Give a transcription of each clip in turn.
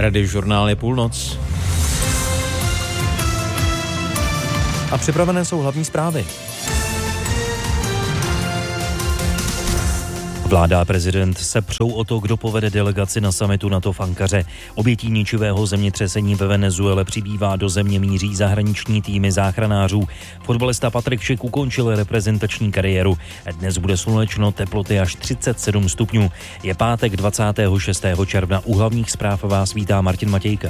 Radiožurnál je půlnoc. A připravené jsou hlavní zprávy. Vláda a prezident se přou o to, kdo povede delegaci na summitu NATO v Ankaře. Obětí ničivého zemětřesení ve Venezuele přibývá, do země míří zahraniční týmy záchranářů. Fotbalista Patrik Schick ukončil reprezentační kariéru. Dnes bude slunečno, teploty až 37 stupňů. Je pátek 26. června. U hlavních zpráv vás vítá Martin Matějka.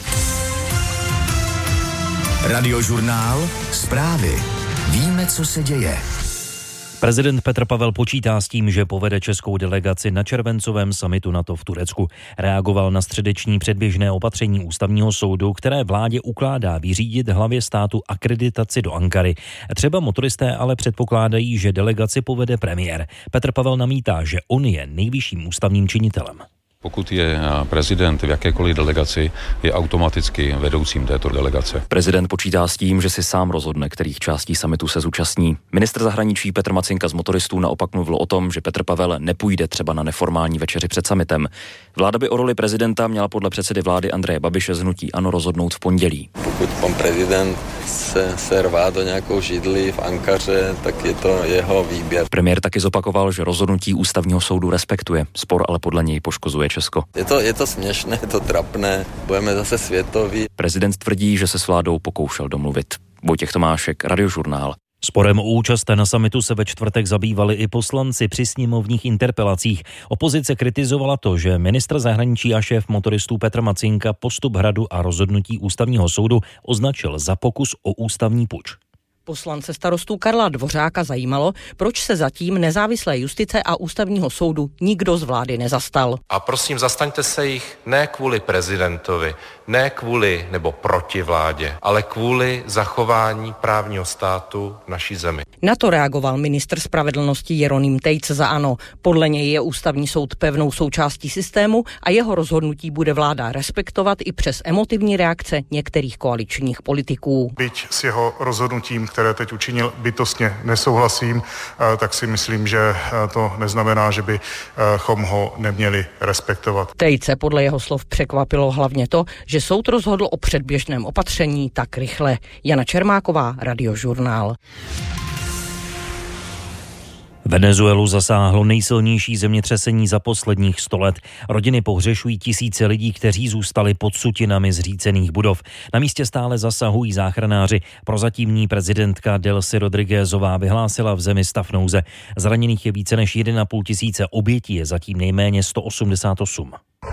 Radiožurnál, zprávy. Víme, co se děje. Prezident Petr Pavel počítá s tím, že povede českou delegaci na červencovém summitu NATO v Turecku. Reagoval na středeční předběžné opatření ústavního soudu, které vládě ukládá vyřídit hlavě státu akreditaci do Ankary. Třeba motoristé ale předpokládají, že delegaci povede premiér. Petr Pavel namítá, že on je nejvyšším ústavním činitelem. Pokud je prezident v jakékoliv delegaci, je automaticky vedoucím této delegace. Prezident počítá s tím, že si sám rozhodne, kterých částí summitu se zúčastní. Ministr zahraničí Petr Macinka z motoristů naopak mluvil o tom, že Petr Pavel nepůjde třeba na neformální večeři před summitem. Vláda by o roli prezidenta měla podle předsedy vlády Andreje Babiše z hnutí ANO rozhodnout v pondělí. Pokud pan prezident se rvá do nějakou židli v Ankaře, tak je to jeho výběr. Premiér taky zopakoval, že rozhodnutí ústavního soudu respektuje. Spor ale podle něj poškozuje Česko. Je to směšné, je to trapné, budeme zase světoví. Prezident tvrdí, že se s vládou pokoušel domluvit. Vojtěch Tomášek, Radiožurnál. Sporem o účast na summitu se ve čtvrtek zabývali i poslanci při sněmovních interpelacích. Opozice kritizovala to, že ministr zahraničí a šéf motoristů Petr Macinka postup Hradu a rozhodnutí ústavního soudu označil za pokus o ústavní puč. Poslance starostů Karla Dvořáka zajímalo, proč se zatím nezávislé justice a ústavního soudu nikdo z vlády nezastal. A prosím, zastaňte se jich ne kvůli prezidentovi, ne kvůli nebo proti vládě, ale kvůli zachování právního státu v naší zemi. Na to reagoval ministr spravedlnosti Jeroným Tejc za ANO. Podle něj je ústavní soud pevnou součástí systému a jeho rozhodnutí bude vláda respektovat i přes emotivní reakce některých koaličních politiků. Byť s jeho rozhodnutím, které teď učinil, bytostně nesouhlasím, tak si myslím, že to neznamená, že bychom ho neměli respektovat. Tejce podle jeho slov překvapilo hlavně to, že soud rozhodl o předběžném opatření tak rychle. Jana Čermáková, Radiožurnál. Venezuelu zasáhlo nejsilnější zemětřesení za posledních 100 let. Rodiny pohřešují tisíce lidí, kteří zůstali pod sutinami zřícených budov. Na místě stále zasahují záchranáři. Prozatímní prezidentka Delcy Rodriguezová vyhlásila v zemi stav nouze. Zraněných je více než 1,5 tisíce, obětí je zatím nejméně 188.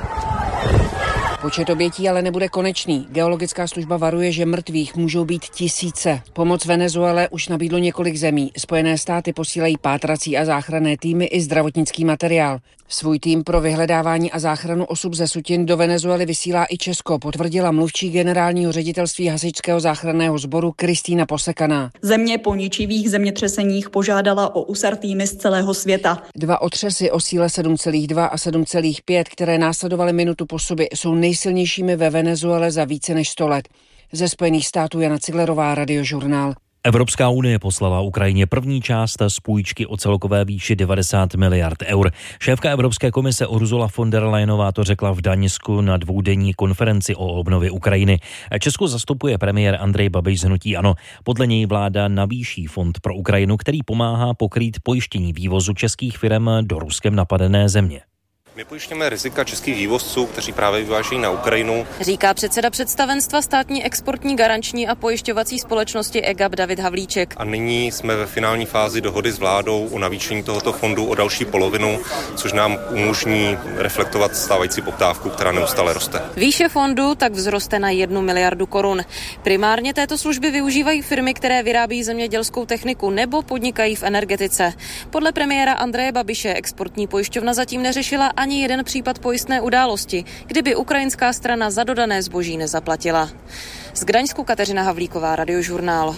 Počet obětí ale nebude konečný. Geologická služba varuje, že mrtvých můžou být tisíce. Pomoc Venezuele už nabídlo několik zemí. Spojené státy posílají pátrací a záchranné týmy i zdravotnický materiál. Svůj tým pro vyhledávání a záchranu osob ze sutin do Venezuely vysílá i Česko, potvrdila mluvčí generálního ředitelství hasičského záchranného sboru Kristýna Posekaná. Země po ničivých zemětřeseních požádala o USAR týmy z celého světa. 2 otřesy o síle 7,2 a 7,5, které následovaly minutu po sobě, jsou nejsilnějšími ve Venezuele za více než 100 let. Ze Spojených států Jana Ciglerová, Radiožurnál. Evropská unie poslala Ukrajině první část z půjčky o celkové výši 90 miliard eur. Šéfka Evropské komise Ursula von der Leyenová to řekla v Daňsku na dvoudenní konferenci o obnově Ukrajiny. Česko zastupuje premiér Andrej Babiš z hnutí ANO. Podle něj vláda navýší fond pro Ukrajinu, který pomáhá pokrýt pojištění vývozu českých firem do Ruskem napadené země. My pojišťujeme rizika českých vývozců, kteří právě vyvážejí na Ukrajinu. Říká předseda představenstva státní exportní garanční a pojišťovací společnosti EGAP David Havlíček. A nyní jsme ve finální fázi dohody s vládou o navýšení tohoto fondu o další polovinu, což nám umožní reflektovat stávající poptávku, která neustále roste. Výše fondu tak vzroste na 1 miliardu korun. Primárně této služby využívají firmy, které vyrábí zemědělskou techniku nebo podnikají v energetice. Podle premiéra Andreje Babiše exportní pojišťovna zatím neřešila ani jeden případ pojistné události, kdyby ukrajinská strana za dodané zboží nezaplatila. Z Gdaňsku Kateřina Havlíková, Radiožurnál.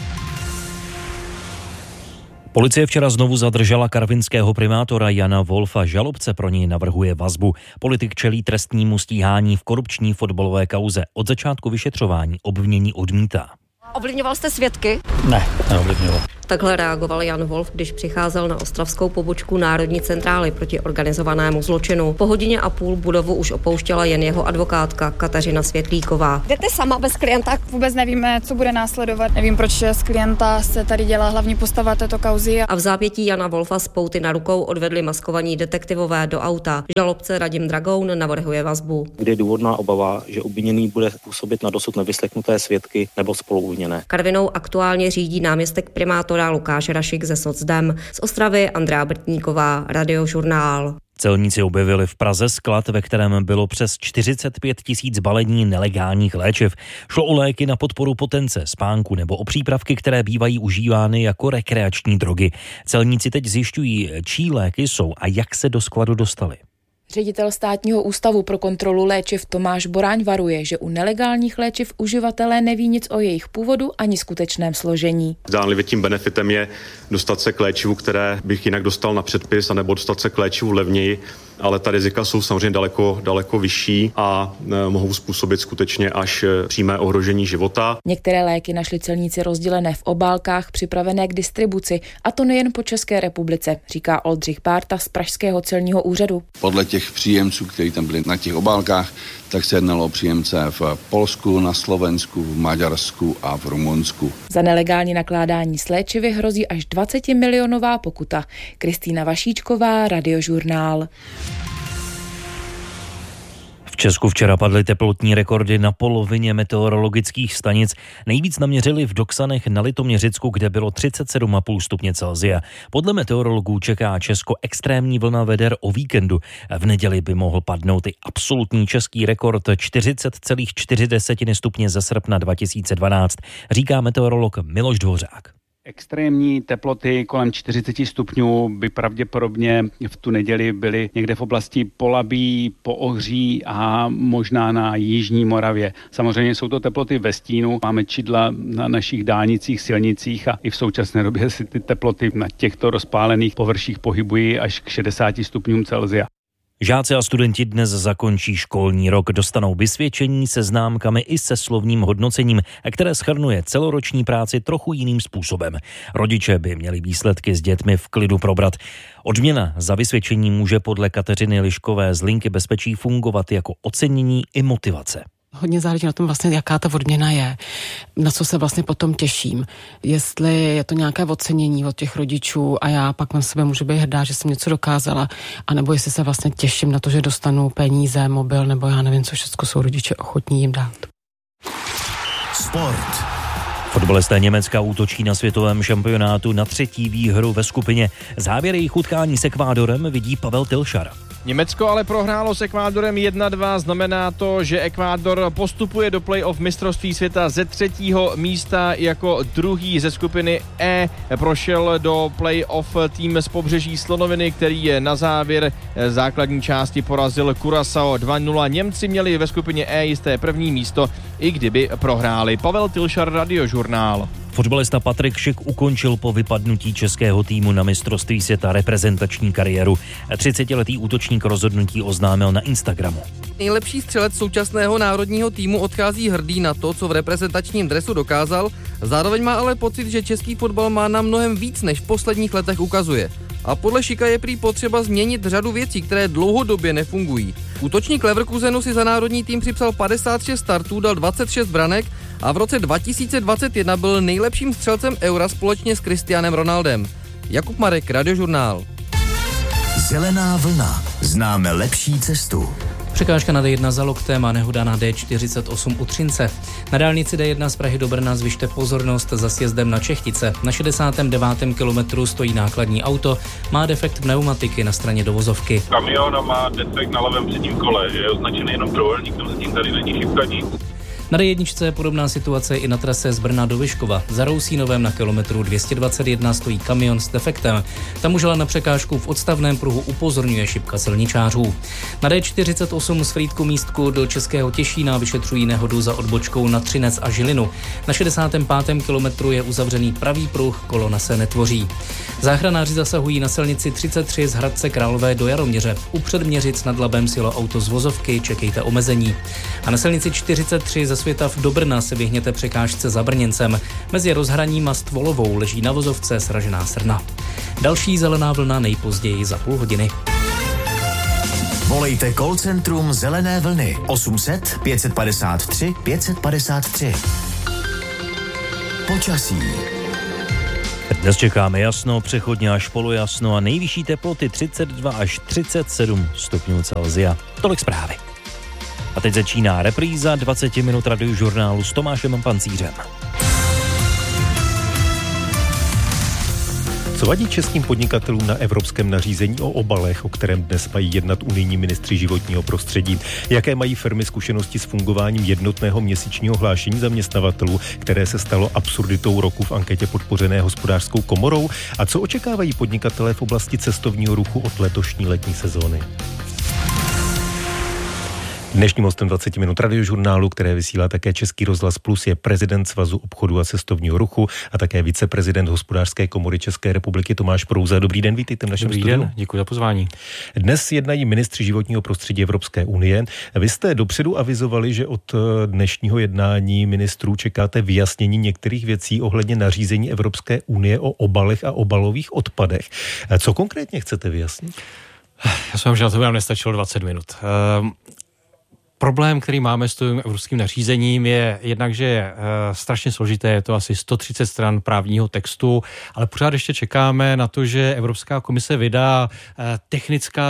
Policie včera znovu zadržela karvinského primátora Jana Wolfa. Žalobce pro něj navrhuje vazbu. Politik čelí trestnímu stíhání v korupční fotbalové kauze. Od začátku vyšetřování obvinění odmítá. Ovlivňoval jste svědky? Ne, neovlivňoval. Takhle reagoval Jan Wolf, když přicházel na ostravskou pobočku Národní centrály proti organizovanému zločinu. Po hodině a půl budovu už opouštěla jen jeho advokátka Kateřina Světlíková. Jdete sama bez klienta? Vůbec nevíme, co bude následovat. Nevím, proč z klienta se tady dělá hlavní postava této kauzy. A v zápětí Jana Wolfa s pouty na rukou odvedli maskovaní detektivové do auta. Žalobce Radim Dragoun navrhuje vazbu. Kde je důvodná obava, že obviněný bude působit na dosud nevyslechnuté svědky nebo spoluobviněné. Karvinou aktuálně řídí náměstek primátora Lukáš Rašik ze Socdem. Z Ostravy Andrea Brtníková, Radiožurnál. Celníci objevili v Praze sklad, ve kterém bylo přes 45 000 balení nelegálních léčiv. Šlo o léky na podporu potence, spánku nebo o přípravky, které bývají užívány jako rekreační drogy. Celníci teď zjišťují, čí léky jsou a jak se do skladu dostaly. Ředitel Státního ústavu pro kontrolu léčiv Tomáš Boráň varuje, že u nelegálních léčiv uživatelé neví nic o jejich původu ani skutečném složení. Zdánlivě tím benefitem je dostat se k léčivu, které bych jinak dostal na předpis, anebo dostat se k léčivu levněji, ale ta rizika jsou samozřejmě daleko vyšší a mohou způsobit skutečně až přímé ohrožení života. Některé léky našli celníci rozdělené v obálkách připravené k distribuci, a to nejen po České republice, říká Oldřich Bárta z pražského celního úřadu. Podle těch příjemců, kteří tam byli na těch obálkách, tak se jednalo o příjemce v Polsku, na Slovensku, v Maďarsku a v Rumunsku. Za nelegální nakládání s léčivy hrozí až 20milionová pokuta. Kristýna Vašíčková, Radiožurnál. V Česku včera padly teplotní rekordy na polovině meteorologických stanic. Nejvíc naměřili v Doksanech na Litoměřicku, kde bylo 37,5 stupně Celsia. Podle meteorologů čeká Česko extrémní vlna veder o víkendu. V neděli by mohl padnout i absolutní český rekord 40,4 stupně ze srpna 2012, říká meteorolog Miloš Dvořák. Extrémní teploty kolem 40 stupňů by pravděpodobně v tu neděli byly někde v oblasti Polabí, Poohří a možná na jižní Moravě. Samozřejmě jsou to teploty ve stínu, máme čidla na našich dálnicích, silnicích a i v současné době si ty teploty na těchto rozpálených površích pohybují až k 60 stupňům Celsia. Žáci a studenti dnes zakončí školní rok, dostanou vysvědčení se známkami i se slovním hodnocením, které shrnuje celoroční práci trochu jiným způsobem. Rodiče by měli výsledky s dětmi v klidu probrat. Odměna za vysvědčení může podle Kateřiny Liškové z Linky bezpečí fungovat jako ocenění i motivace. Hodně záleží na tom vlastně, jaká ta odměna je, na co se vlastně potom těším. Jestli je to nějaké ocenění od těch rodičů a já pak na sebe můžu být hrdá, že jsem něco dokázala, anebo jestli se vlastně těším na to, že dostanu peníze, mobil, nebo já nevím, co všechno jsou rodiče ochotní jim dát. Sport. Fotbalisté Německa útočí na světovém šampionátu na 3. výhru ve skupině. Závěr jejich utkání s Ekvádorem vidí Pavel Tilšar. Německo ale prohrálo s Ekvádorem 1-2, znamená to, že Ekvádor postupuje do play-off mistrovství světa ze 3. místa jako druhý ze skupiny E. Prošel do play-off tým z pobřeží Slonoviny, který je na závěr základní části porazil Curaçao 2-0. Němci měli ve skupině E jisté první místo, i kdyby prohráli. Pavel Tilšar, Radiožurnál. Fotbalista Patrik Šik ukončil po vypadnutí českého týmu na mistrovství světa reprezentační kariéru. 30letý útočník rozhodnutí oznámil na Instagramu. Nejlepší střelec současného národního týmu odchází hrdý na to, co v reprezentačním dresu dokázal, zároveň má ale pocit, že český fotbal má na mnohem víc, než v posledních letech ukazuje. A podle Šika je prý potřeba změnit řadu věcí, které dlouhodobě nefungují. Útočník Leverkusenu si za národní tým připsal 56 startů, dal 26 branek a v roce 2021 byl nejlepším střelcem Eura společně s Cristianem Ronaldem. Jakub Marek, Radiožurnál. Zelená vlna. Známe lepší cestu. Překážka na D1 za Loktem a nehoda na D48 u Třince. Na dálnici D1 z Prahy do Brna zvyšte pozornost za sjezdem na Čechtice. Na 69. kilometru stojí nákladní auto, má defekt pneumatiky na straně dovozovky. Kamion má defekt na levém předním kole, je označený jenom trojúhelník, tím tady není šipka nic. Na D1 je podobná situace i na trase z Brna do Vyškova. Za Rousínovem na kilometru 221 stojí kamion s defektem. Tam už ale na překážku v odstavném pruhu upozorňuje šipka silničářů. Na D48 z Frýdku Místku do Českého Těšína vyšetřují nehodu za odbočkou na Třinec a Žilinu. Na 65. kilometru je uzavřený pravý pruh, kolona se netvoří. Záchranáři zasahují na silnici 33 z Hradce Králové do Jaroměře. U Předměřic nad Labem sjelo auto z vozovky, čekejte omezení. A na silnici 43 ze Světav do Brna se vyhněte překážce za Brněncem. Mezi rozhraním a Stvolovou leží na vozovce sražená srna. Další zelená vlna nejpozději za půl hodiny. Volejte call centrum Zelené vlny 800 553 553. Počasí. Dnes čekáme jasno, přechodně až polojasno a nejvyšší teploty 32 až 37 stupňů Celsia. Tolik zprávy. A teď začíná repríza 20 minut radiožurnálu s Tomášem Pancířem. Co vadí českým podnikatelům na evropském nařízení o obalech, o kterém dnes mají jednat unijní ministři životního prostředí? Jaké mají firmy zkušenosti s fungováním jednotného měsíčního hlášení zaměstnavatelů, které se stalo absurditou roku v anketě podpořené Hospodářskou komorou? A co očekávají podnikatelé v oblasti cestovního ruchu od letošní letní sezóny? Dnešním hostem 20 minut radiožurnálu, které vysílá také Český rozhlas Plus, je prezident Svazu obchodu a cestovního ruchu a také viceprezident Hospodářské komory České republiky Tomáš Prouza. Dobrý den, vítejte v našem studiu. Dobrý den, děkuji za pozvání. Dnes jednají ministři životního prostředí Evropské unie. Vy jste dopředu avizovali, že od dnešního jednání ministrů čekáte vyjasnění některých věcí ohledně nařízení Evropské unie o obalech a obalových odpadech. Co konkrétně chcete vyjasnit? Já jsem že na to by nám nestačilo 20 minut. Problém, který máme s tím evropským nařízením, je jednak, že je strašně složité, je to asi 130 stran právního textu, ale pořád ještě čekáme na to, že Evropská komise vydá technická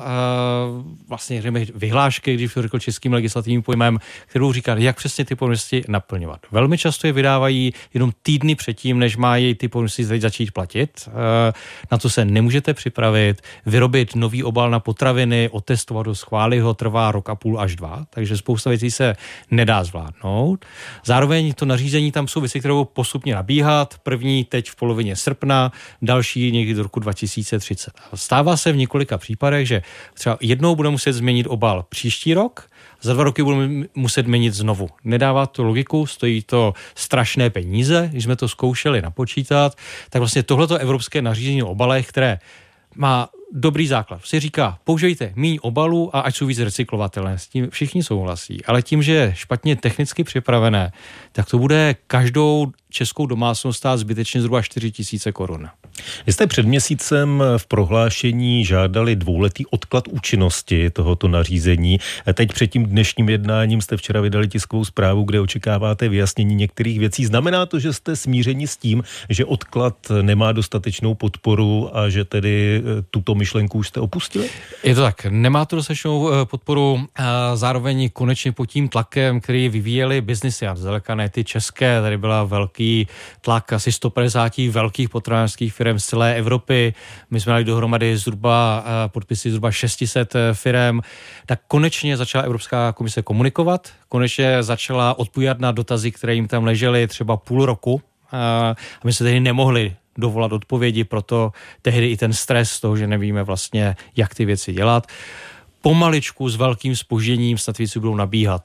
vlastně vyhlášky, když to řekl českým legislativním pojmem, kterou říká, jak přesně ty povinnosti naplňovat. Velmi často je vydávají jenom týdny předtím, než mají ty povinnosti začít platit. Na to se nemůžete připravit. Vyrobit nový obal na potraviny, otestovat ho, schválit ho, trvá rok a půl až 2. Takže spousta věcí se nedá zvládnout. Zároveň to nařízení, tam jsou věci, které budou postupně nabíhat. První teď v polovině srpna, další někdy do roku 2030. Stává se v několika případech, že třeba jednou budeme muset změnit obal příští rok, za 2 roky budeme muset měnit znovu. Nedává to logiku, stojí to strašné peníze, když jsme to zkoušeli napočítat, tak vlastně tohleto evropské nařízení o obalech, které má dobrý základ. Si říká, použijte míň obalů a ať jsou víc recyklovatelné. S tím všichni souhlasí. Ale tím, že je špatně technicky připravené, tak to bude každou českou domácnost stát zbytečně zhruba 4 000 korun. Vy jste před měsícem v prohlášení žádali 2letý odklad účinnosti tohoto nařízení. Teď před tím dnešním jednáním jste včera vydali tiskovou zprávu, kde očekáváte vyjasnění některých věcí. Znamená to, že jste smířeni s tím, že odklad nemá dostatečnou podporu a že tedy tuto myšlenku už jste opustili? Je to tak, nemá to dostatečnou podporu, zároveň konečně pod tím tlakem, který vyvíjeli biznisy, a zdaleka ne ty české, tady byla velký tlak asi 150 velkých potravinářských firm z celé Evropy. My jsme dali dohromady podpisy zhruba 600 firm. Tak konečně začala Evropská komise komunikovat, konečně začala odpovídat na dotazy, které jim tam ležely třeba půl roku. A my se tedy nemohli dovolat odpovědi, proto tehdy i ten stres z toho, že nevíme vlastně, jak ty věci dělat. Pomaličku s velkým zpožděním snad věci budou nabíhat.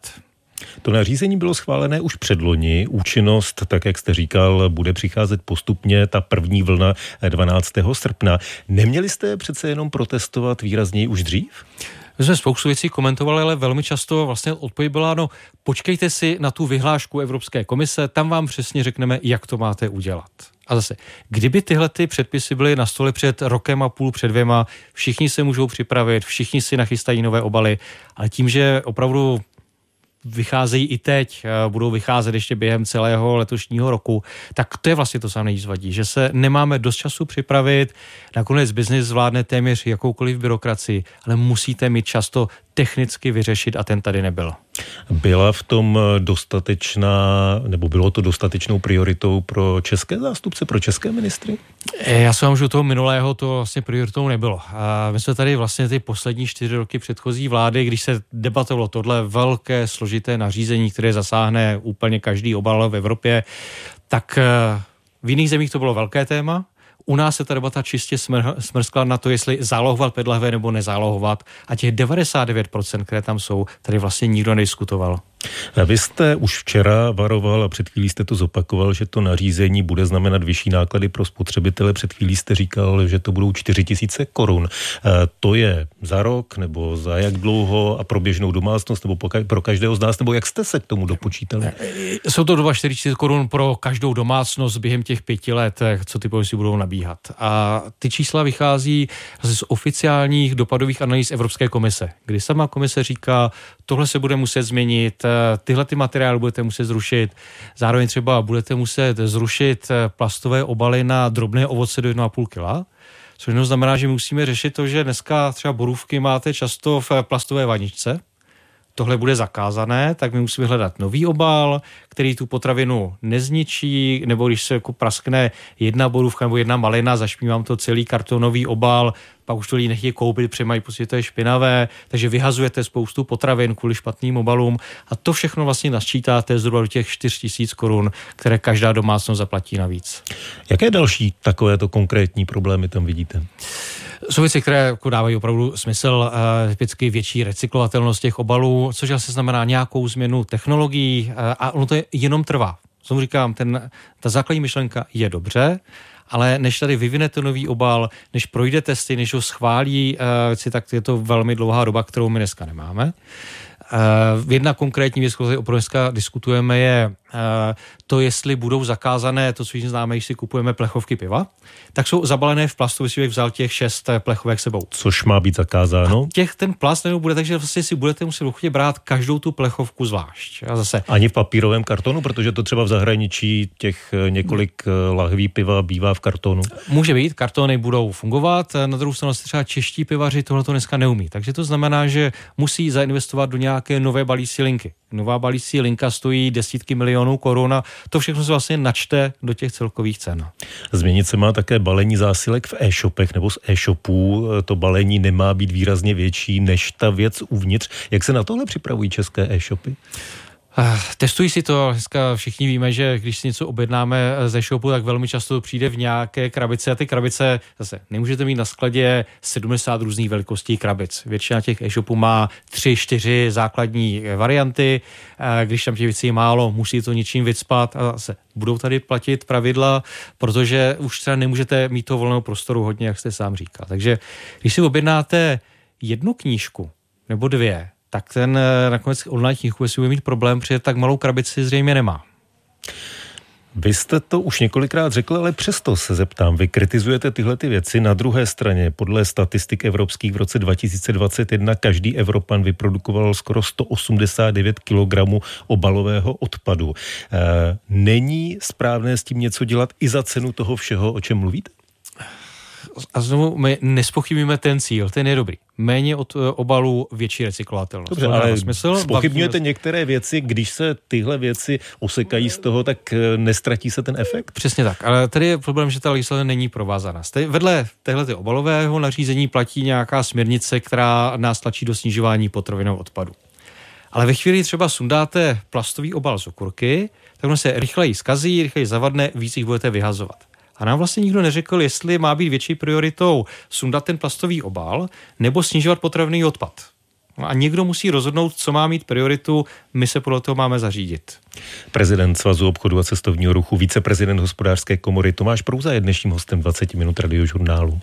To nařízení bylo schválené už předloni. Účinnost, tak jak jste říkal, bude přicházet postupně, ta první vlna 12. srpna. Neměli jste přece jenom protestovat výrazněji už dřív? My jsme spoustu věcí komentovali, ale velmi často vlastně odpověď byla, no počkejte si na tu vyhlášku Evropské komise, tam vám přesně řekneme, jak to máte udělat. A zase, kdyby tyhle ty předpisy byly na stole před rokem a půl, před 2, všichni se můžou připravit, všichni si nachystají nové obaly, ale tím, že opravdu vycházejí i teď, budou vycházet ještě během celého letošního roku, tak to je vlastně to samé nejvíc vadí, že se nemáme dost času připravit, nakonec biznis zvládne téměř jakoukoliv byrokracii, ale musíte mít často technicky vyřešit a ten tady nebyl. Byla v tom bylo to dostatečnou prioritou pro české zástupce, pro české ministry? Já se vám, že u toho minulého to vlastně prioritou nebylo. A my jsme tady vlastně ty poslední 4 roky předchozí vlády, když se debatovalo tohle velké složité nařízení, které zasáhne úplně každý obal v Evropě, tak v jiných zemích to bylo velké téma. U nás se ta debata čistě smrskla na to, jestli zálohovat PET lahve nebo nezálohovat. A těch 99%, které tam jsou, tady vlastně nikdo nediskutoval. Vy jste už včera varoval a před chvílí jste to zopakoval, že to nařízení bude znamenat vyšší náklady pro spotřebitele. Před chvílí jste říkal, že to budou 4 000 korun. To je za rok nebo za jak dlouho a pro běžnou domácnost nebo pro každého z nás, nebo jak jste se k tomu dopočítali? Jsou to doba 4 000 korun pro každou domácnost během těch 5 let, co ty policy budou nabíhat. A ty čísla vychází z oficiálních dopadových analýz Evropské komise, kdy sama komise říká, tohle se bude muset změnit, tyhle ty materiály budete muset zrušit, zároveň třeba budete muset zrušit plastové obaly na drobné ovoce do 1,5 kg, což znamená, že musíme řešit to, že dneska třeba borůvky máte často v plastové vaničce. Tohle bude zakázané, tak my musíme hledat nový obal, který tu potravinu nezničí, nebo když se jako praskne jedna borůvka nebo jedna malina, zašpívám to celý kartonový obal, pak už to lidi nechtějí koupit, protože mají pocit, že to je špinavé, takže vyhazujete spoustu potravin kvůli špatným obalům a to všechno vlastně nasčítáte zhruba do těch 4 000 korun, které každá domácnost zaplatí navíc. Jaké další takovéto konkrétní problémy tam vidíte? Jsou věci, které jako dávají opravdu smysl, typicky větší recyklovatelnost těch obalů, což asi znamená nějakou změnu technologií a ono to jenom trvá. Znovu říkám, ta základní myšlenka je dobře, ale než tady vyvinete nový obal, než projde testy, než ho schválí, tak je to velmi dlouhá doba, kterou my dneska nemáme. Jedna konkrétní věc, kterou opravdu dneska diskutujeme, je to, jestli budou zakázané, to, co známe, když si kupujeme plechovky piva, tak jsou zabalené v plastu, když vzal těch 6 plechovek sebou. Což má být zakázáno? Ten plast bude, takže vlastně si budete muset v brát každou tu plechovku zvlášť. A zase. Ani v papírovém kartonu, protože to třeba v zahraničí těch několik lahví piva bývá v kartonu. Může být, kartony budou fungovat, na druhou stranu třeba čeští pivaři tohle to dneska neumí. Takže to znamená, že musí zainvestovat do nějaké nové balící linky. Nová balící linka stojí desítky milionů korun a to všechno se vlastně načte do těch celkových cen. Změnit se má také balení zásilek v e-shopech nebo z e-shopů. To balení nemá být výrazně větší než ta věc uvnitř. Jak se na tohle připravují české e-shopy? Testují si to, dneska všichni víme, že když si něco objednáme ze shopu, tak velmi často to přijde v nějaké krabici a ty krabice zase nemůžete mít na skladě 70 různých velikostí krabic. Většina těch e-shopů má 3-4 základní varianty, když tam těch věcí je málo, musí to něčím vycpat a zase budou tady platit pravidla, protože už třeba nemůžete mít toho volného prostoru hodně, jak jste sám říkal. Takže když si objednáte jednu knížku nebo 2, tak ten nakonec online knihu, jestli bude mít problém, protože tak malou krabici zřejmě nemá. Vy jste to už několikrát řekl, ale přesto se zeptám. Vy kritizujete tyhle ty věci. Na druhé straně, podle statistik evropských v roce 2021 každý Evropan vyprodukoval skoro 189 kg obalového odpadu. Není správné s tím něco dělat i za cenu toho všeho, o čem mluvíte? A znovu my nespochybíme ten cíl, ten je dobrý. Méně od obalů, větší recyklovatelnost. Dobře, ale zpochybňujete některé věci, když se tyhle věci osekají z toho, tak nestratí se ten efekt? Přesně tak, ale tady je problém, že ta legislativa není provázaná. Vedle téhleté obalového nařízení platí nějaká směrnice, která nás tlačí do snižování potravinového odpadu. Ale ve chvíli třeba sundáte plastový obal z okurky, tak on se rychleji zkazí, rychleji zavadne, víc jich budete vyhazovat. A nám vlastně nikdo neřekl, jestli má být větší prioritou sundat ten plastový obal nebo snižovat potravinový odpad. A někdo musí rozhodnout, co má mít prioritu, my se podle toho máme zařídit. Prezident Svazu obchodu a cestovního ruchu, viceprezident Hospodářské komory Tomáš Prouza je dnešním hostem 20 minut Radiožurnálu.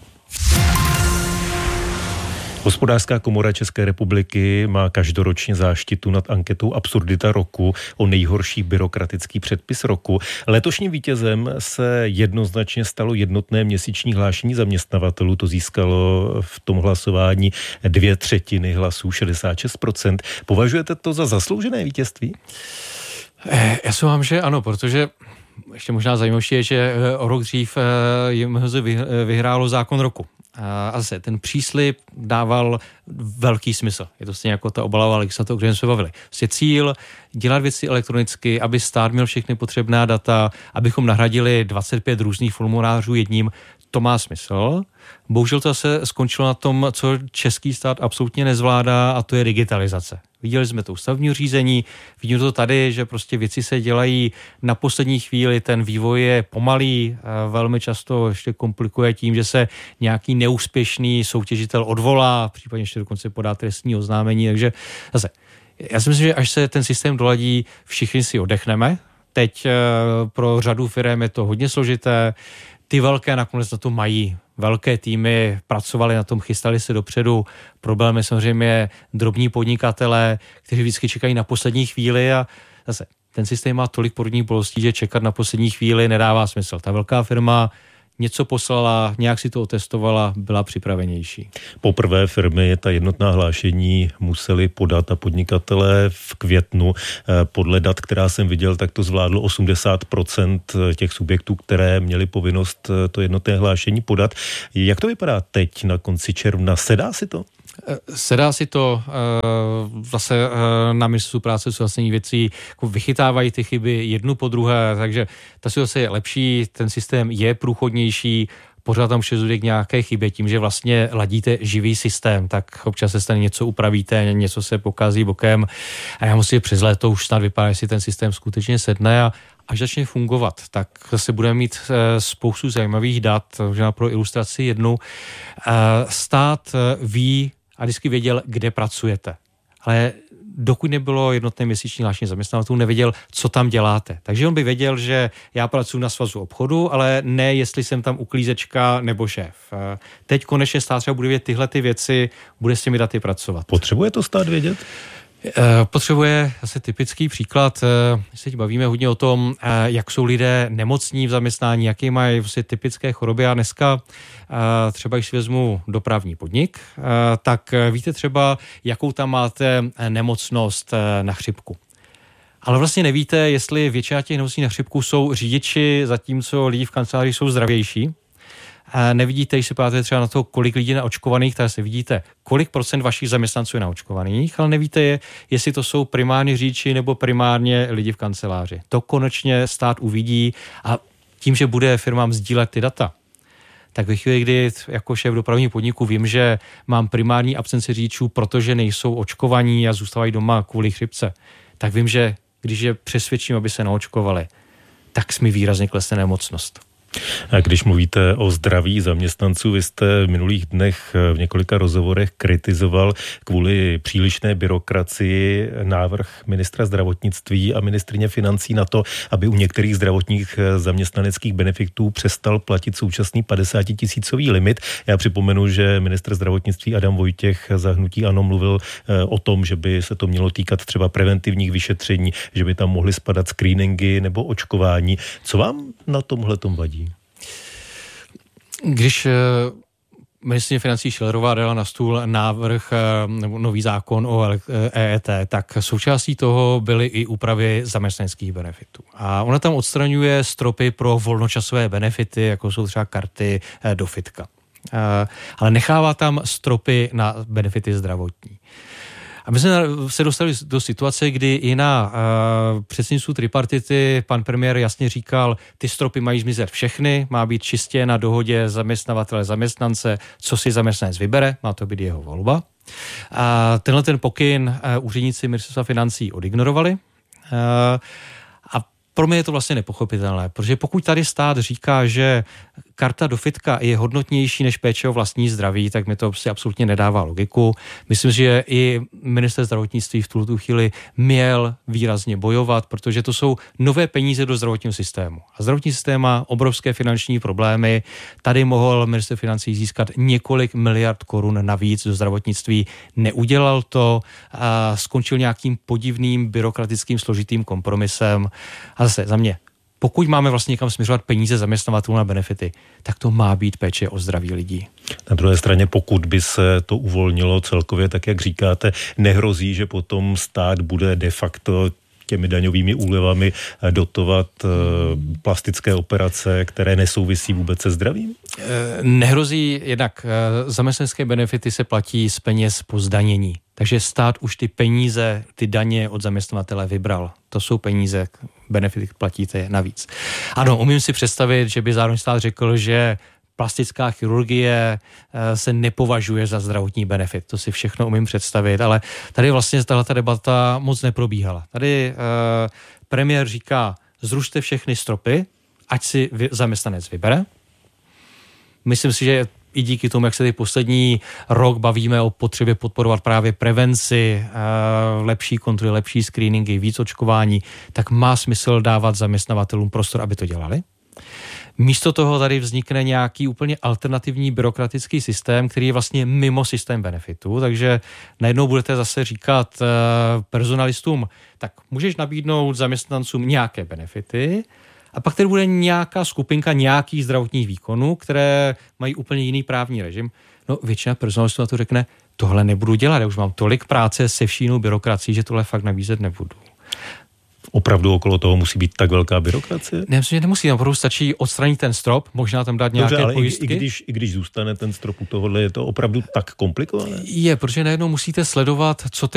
Hospodářská komora České republiky má každoročně záštitu nad anketou Absurdita roku o nejhorší byrokratický předpis roku. Letošním vítězem se jednoznačně stalo jednotné měsíční hlášení zaměstnavatelů. To získalo v tom hlasování 2/3 hlasů, 66%. Považujete to za zasloužené vítězství? Já se vám, že ano, protože ještě možná zajímavější je, že o rok dřív JMHZ vyhrálo zákon roku. A zase ten příslib dával velký smysl. Je to stejně jako ta obalová legislativa, o které jsme bavili. Je cíl dělat věci elektronicky, aby stát měl všechny potřebná data, abychom nahradili 25 různých formulářů jedním. To má smysl. Bohužel to se skončilo na tom, co český stát absolutně nezvládá, a to je digitalizace. Viděli jsme to stavebního řízení, vidíme to tady, že prostě věci se dělají na poslední chvíli, ten vývoj je pomalý, velmi často ještě komplikuje tím, že se nějaký neúspěšný soutěžitel odvolá, případně ještě dokonce podá trestní oznámení, takže zase Já si myslím, že až se ten systém doladí, všichni si oddechneme. Teď pro řadu firem je to hodně složité. Ty velké nakonec na to mají. Velké týmy pracovali na tom, chystali se dopředu. Problém je samozřejmě drobní podnikatelé, kteří vždycky čekají na poslední chvíli a zase ten systém má tolik porodních bolestí, že čekat na poslední chvíli nedává smysl. Ta velká firma něco poslala, nějak si to otestovala, byla připravenější. Poprvé firmy ta jednotná hlášení museli podat a podnikatelé v květnu. Podle dat, která jsem viděl, tak to zvládlo 80% těch subjektů, které měly povinnost to jednotné hlášení podat. Jak to vypadá teď na konci června? Sedá si to? Sedá si to, zase na Ministerstvu práce sociálních věcí jako vychytávají ty chyby jednu po druhé, takže ta situace je lepší, ten systém je průchodnější, pořád tam dojde k nějaké chybě tím, že vlastně ladíte živý systém, tak občas se stane něco upravíte, něco se pokazí bokem a já musím přes léto už snad vypadá, jestli ten systém skutečně sedne a až začne fungovat, tak zase budeme mít spoustu zajímavých dat, možná pro ilustraci jednu. Stát ví a vždycky věděl, kde pracujete. Ale dokud nebylo jednotné měsíční hlášení zaměstnavatelů, nevěděl, co tam děláte. Takže on by věděl, že já pracuji na svazu obchodu, ale ne, jestli jsem tam uklízečka nebo šéf. Teď konečně stát třeba bude vědět tyhle ty věci, bude s těmi daty pracovat. Potřebuje to stát vědět? Potřebuje asi typický příklad, se bavíme hodně o tom, jak jsou lidé nemocní v zaměstnání, jaké mají vlastně typické choroby a dneska třeba, když si vezmu dopravní podnik, tak víte třeba, jakou tam máte nemocnost na chřipku. Ale vlastně nevíte, jestli většina těch nemocných na chřipku jsou řidiči, zatímco lidi v kanceláři jsou zdravější. Nevidíte, když se podíváte třeba na to, kolik lidí je naočkovaných, tak se vidíte, kolik procent vašich zaměstnanců je naočkovaných, ale nevíte, jestli to jsou primárně řidiči nebo primárně lidi v kanceláři. To konečně stát uvidí a tím, že bude firmám sdílet ty data, tak ve chvíli, kdy jako šéf dopravního podniku vím, že mám primární absenci řidičů, protože nejsou očkovaní a zůstávají doma kvůli chřipce, tak vím, že když je přesvědčím, aby se naočkovali, tak mi výrazně klesne nemocnost. A když mluvíte o zdraví zaměstnanců, vy jste v minulých dnech v několika rozhovorech kritizoval kvůli přílišné byrokracii návrh ministra zdravotnictví a ministryně financí na to, aby u některých zdravotních zaměstnaneckých benefitů přestal platit současný 50 000 limit. Já připomenu, že ministr zdravotnictví Adam Vojtěch za hnutí ANO mluvil o tom, že by se to mělo týkat třeba preventivních vyšetření, že by tam mohly spadat screeningy nebo očkování. Co vám na tomhletom vadí? Když ministryně financí Schillerová dala na stůl návrh nebo nový zákon o EET, tak součástí toho byly i úpravy zaměstnaneckých benefitů. A ona tam odstraňuje stropy pro volnočasové benefity, jako jsou třeba karty do fitka. Ale nechává tam stropy na benefity zdravotní. A my jsme se dostali do situace, kdy i na předsednictvu tripartity pan premiér jasně říkal, ty stropy mají zmizet všechny, má být čistě na dohodě zaměstnavatele zaměstnance, co si zaměstnanec vybere, má to být jeho volba. A tenhle ten pokyn úředníci ministerstva financí odignorovali. A pro mě je to vlastně nepochopitelné, protože pokud tady stát říká, že karta do fitka je hodnotnější než péče o vlastní zdraví, tak mi to prostě absolutně nedává logiku. Myslím, že i ministr zdravotnictví v tuto chvíli měl výrazně bojovat, protože to jsou nové peníze do zdravotního systému. A zdravotní systém má obrovské finanční problémy. Tady mohl ministr financí získat několik miliard korun navíc do zdravotnictví. Neudělal to, a skončil nějakým podivným byrokratickým složitým kompromisem. A zase za mě, pokud máme vlastně někam směřovat peníze zaměstnavatelů na benefity, tak to má být péče o zdraví lidí. Na druhé straně, pokud by se to uvolnilo celkově, tak jak říkáte, nehrozí, že potom stát bude de facto těmi daňovými úlevami dotovat plastické operace, které nesouvisí vůbec se zdravím? Nehrozí, jednak zaměstnanecké benefity se platí z peněz po zdanění. Takže stát už ty peníze, ty daně od zaměstnavatele vybral. To jsou peníze, benefity platíte navíc. Ano, umím si představit, že by zároveň stát řekl, že plastická chirurgie se nepovažuje za zdravotní benefit. To si všechno umím představit, ale tady vlastně tahleta debata moc neprobíhala. Tady premiér říká, zrušte všechny stropy, ať si zaměstnanec vybere. Myslím si, že i díky tomu, jak se teď poslední rok bavíme o potřebě podporovat právě prevenci, lepší kontroly, lepší screeningy, víc očkování, tak má smysl dávat zaměstnavatelům prostor, aby to dělali. Místo toho tady vznikne nějaký úplně alternativní byrokratický systém, který je vlastně mimo systém benefitů, takže najednou budete zase říkat personalistům, tak můžeš nabídnout zaměstnancům nějaké benefity, a pak tady bude nějaká skupinka nějakých zdravotních výkonů, které mají úplně jiný právní režim. No většina personalistů na to řekne, tohle nebudu dělat, já už mám tolik práce se vší jinou byrokracií, že tohle fakt nabízet nebudu. Opravdu okolo toho musí být tak velká byrokracie? Ne, myslím, že nemusí, opravdu stačí odstranit ten strop, možná tam dát nějaké pojistky. I když zůstane ten strop u tohohle, je to opravdu tak komplikované? Je, protože najednou musíte sledovat, co ten